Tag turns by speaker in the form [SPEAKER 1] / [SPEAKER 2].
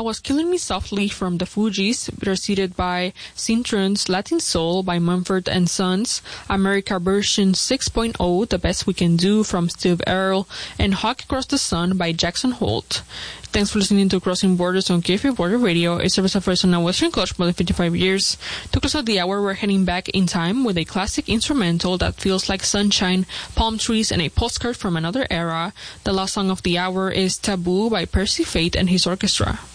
[SPEAKER 1] That was Killing Me Softly from the Fugees, preceded by Cintrons Latin Soul by Mumford & Sons, America version 6.0, The Best We Can Do from Steve Earle, and Hawk Across the Sun by Jackson Holt. Thanks for listening to Crossing Borders on KFA Border Radio, a service of Arizona Western Coast for more than 55 years. To close out the hour, we're heading back in time with a classic instrumental that feels like sunshine, palm trees, and a postcard from another era. The last song of the hour is Taboo by Percy Faith and his orchestra.